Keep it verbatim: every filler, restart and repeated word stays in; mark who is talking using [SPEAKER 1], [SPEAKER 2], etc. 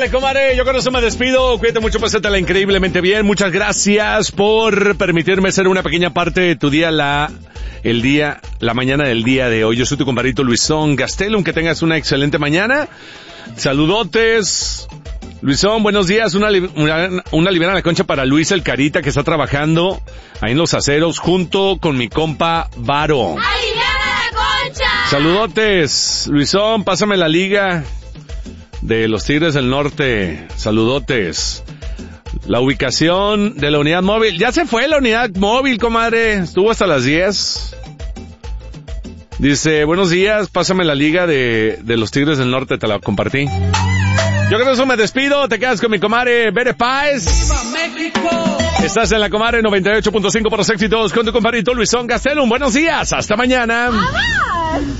[SPEAKER 1] Órale, comadre, yo con eso me despido. Cuídate mucho, pásatela increíblemente bien. Muchas gracias por permitirme ser una pequeña parte de tu día, la, el día, la mañana del día de hoy. Yo soy tu compadrito Luisón Gastelum. Que tengas una excelente mañana. Saludotes. Luisón, buenos días. Una, una, una liviana a la concha para Luis el Carita, que está trabajando ahí en Los Aceros junto con mi compa Varo.
[SPEAKER 2] ¡Aliviana la concha!
[SPEAKER 1] Saludotes. Luisón, pásame la liga de los Tigres del Norte. Saludotes. La ubicación de la unidad móvil. Ya se fue la unidad móvil, comadre. Estuvo hasta las diez. Dice, buenos días, pásame la liga de, de los Tigres del Norte, te la compartí. Yo con eso me despido, te quedas con mi comadre Bere Páez. ¡Viva México! Estás en la comadre noventa y ocho punto cinco por los éxitos con tu compadrito Luisón Gastelum. Buenos días, hasta mañana.
[SPEAKER 2] ¡Amar!